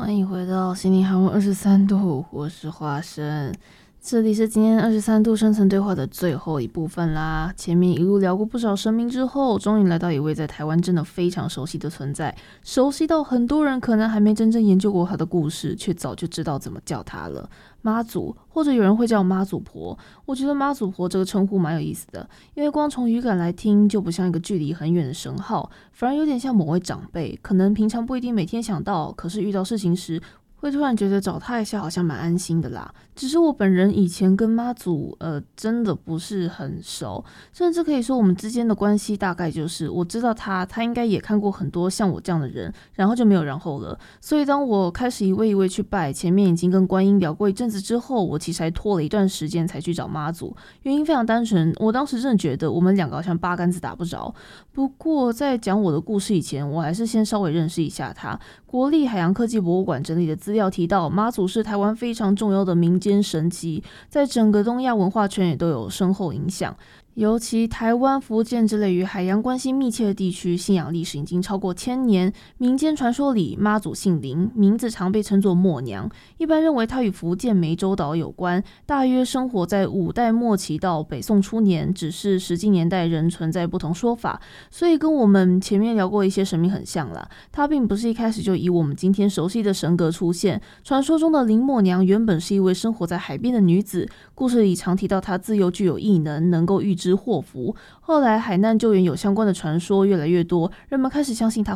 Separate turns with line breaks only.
欢迎回到心灵韩文23度，我是花生。这里是今天23度深层对话的最后一部分啦。前面一路聊过不少神明之后，终于来到一位在台湾真的非常熟悉的存在，熟悉到很多人可能还没真正研究过他的故事，却早就知道怎么叫他了。妈祖，或者有人会叫妈祖婆。我觉得妈祖婆这个称呼蛮有意思的，因为光从语感来听，就不像一个距离很远的神号，反而有点像某位长辈，可能平常不一定每天想到，可是遇到事情时会突然觉得找他一下好像蛮安心的啦。只是我本人以前跟妈祖真的不是很熟，甚至可以说我们之间的关系大概就是我知道他应该也看过很多像我这样的人，然后就没有然后了。所以当我开始一位一位去拜，前面已经跟观音聊过一阵子之后，我其实还拖了一段时间才去找妈祖。原因非常单纯，我当时真的觉得我们两个好像八竿子打不着。不过在讲我的故事以前，我还是先稍微认识一下他。国立海洋科技博物馆整理的资料提到，妈祖是台湾非常重要的民间神祇，在整个东亚文化圈也都有深厚影响。尤其台湾、福建这类与海洋关系密切的地区，信仰历史已经超过1000年。民间传说里，妈祖姓林，名字常被称作默娘，一般认为她与福建湄洲岛有关，大约生活在5代末期到北宋初年，只是实际年代仍存在不同说法，所以跟我们前面聊过一些神明很像啦。她并不是一开始就以我们今天熟悉的神格出现。传说中的林默娘原本是一位生活在海边的女子，故事里常提到她自幼具有异能，能够预知祸福。后来海难救援有相关的传说越来越多，人们开始相信她